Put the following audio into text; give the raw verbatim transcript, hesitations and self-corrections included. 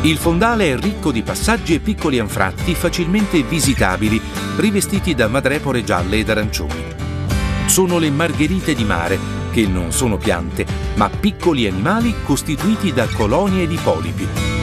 Il fondale è ricco di passaggi e piccoli anfratti facilmente visitabili, rivestiti da madrepore gialle ed arancioni. Sono le margherite di mare, che non sono piante, ma piccoli animali costituiti da colonie di polipi.